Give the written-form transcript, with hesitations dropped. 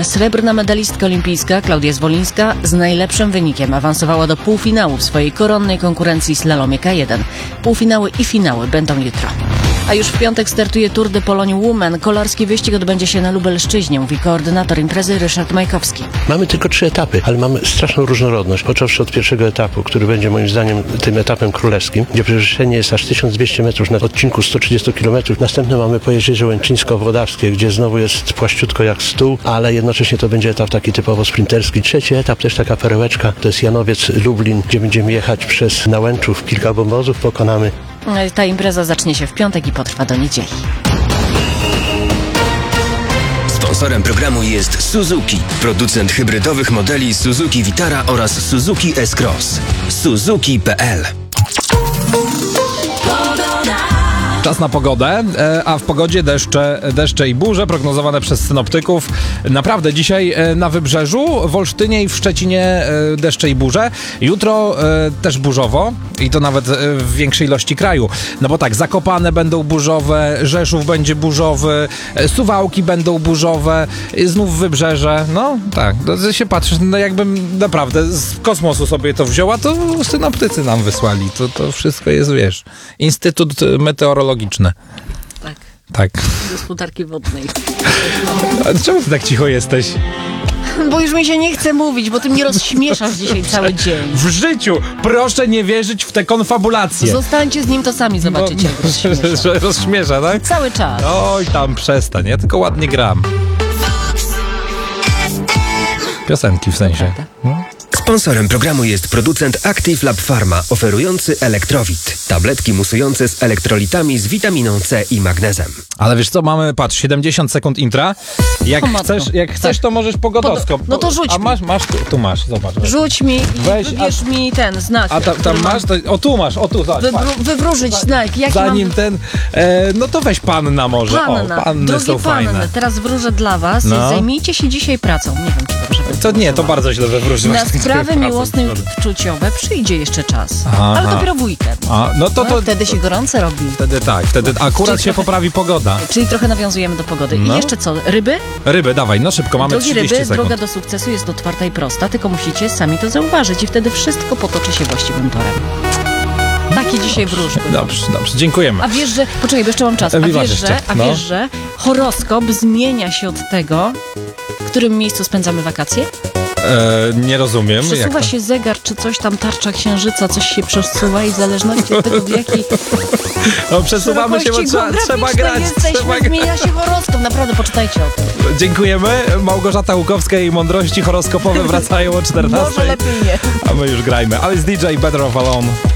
Srebrna medalistka olimpijska Klaudia Zwolińska z najlepszym wynikiem awansowała do półfinału w swojej koronnej konkurencji slalomie K1. Półfinały i finały będą jutro. A już w piątek startuje Tour de Pologne Women. Kolarski wyścig odbędzie się na Lubelszczyźnie, mówi koordynator imprezy Ryszard Majkowski. Mamy tylko 3 etapy, ale mamy straszną różnorodność. Począwszy od pierwszego etapu, który będzie moim zdaniem tym etapem królewskim, gdzie przewyższenie jest aż 1200 metrów na odcinku 130 km. Następnie mamy Pojezierze Łęczyńsko-Włodawskie, gdzie znowu jest płaściutko jak stół, ale jednocześnie to będzie etap taki typowo sprinterski. Trzeci etap, też taka perełeczka, to jest Janowiec-Lublin, gdzie będziemy jechać przez Nałęczów, kilka obozów pokonamy. Ta impreza zacznie się w piątek i potrwa do niedzieli. Sponsorem programu jest Suzuki, producent hybrydowych modeli Suzuki Vitara oraz Suzuki S-Cross. Suzuki.pl. Czas na pogodę, a w pogodzie deszcze i burze prognozowane przez synoptyków. Naprawdę dzisiaj na Wybrzeżu, w Olsztynie i w Szczecinie deszcze i burze. Jutro też burzowo i to nawet w większej ilości kraju. No bo tak, Zakopane będą burzowe, Rzeszów będzie burzowy, Suwałki będą burzowe, znów Wybrzeże. No tak, to się patrzy, no jakbym naprawdę z kosmosu sobie to wzięła, to synoptycy nam wysłali. To wszystko jest, wiesz, Instytut Meteorologiczny. Tak. Gospodarki wodnej. A czemu ty tak cicho jesteś? Bo już mi się nie chce mówić, bo ty mnie rozśmieszasz dzisiaj cały dzień. W życiu proszę nie wierzyć w te konfabulacje. Zostańcie z nim, to sami zobaczycie, jak rozśmiesza. Że rozśmiesza, tak? Cały czas. Oj, tam przestań, ja tylko ładnie gram. Piosenki w sensie. Sponsorem programu jest producent Active Lab Pharma, oferujący Elektrowit. Tabletki musujące z elektrolitami z witaminą C i magnezem. Ale wiesz co, mamy, patrz, 70 sekund intra. Jak chcesz, to możesz pogodoskop. No to rzuć A mi. masz, tu masz, zobacz. Rzuć mi i Weź, wybierz mi ten znak. A tam masz? Tu masz, zobacz. Wywróżyć znak. Jaki Zanim mam... ten, no to weź panna może. Panna. Panny Drogie są panny, fajne. teraz wróżę dla was. No. Zajmijcie się dzisiaj pracą. Nie wiem, czy dobrze To nie, to bardzo źle, że wróżyłaś. Na sprawy miłosne i uczuciowe przyjdzie jeszcze czas. Aha. Ale dopiero w weekend. No to wtedy się gorąco robi. Wtedy akurat się poprawi pogoda. Czyli trochę nawiązujemy do pogody. No. I jeszcze co? Ryby? Ryby, dawaj, no szybko, mamy Drogie 30 ryby, sekund. droga do sukcesu jest otwarta i prosta, tylko musicie sami to zauważyć i wtedy wszystko potoczy się właściwym torem. Takie dzisiaj wróżby. Dobrze, dziękujemy. A wiesz, że... Poczekaj, bo jeszcze mam czas. Wiesz, że horoskop zmienia się od tego, w którym miejscu spędzamy wakacje? Nie rozumiem. Przesuwa się zegar, czy coś tam, tarcza księżyca, coś się przesuwa i w zależności od tego, w jakiej No przesuwamy się, bo trzeba grać. Zmienia się horoskop, naprawdę poczytajcie o tym. Dziękujemy. Małgorzata Łukowska i mądrości horoskopowe wracają o 14. Może lepiej nie. A my już grajmy. Alice DJ, Better Off Alone.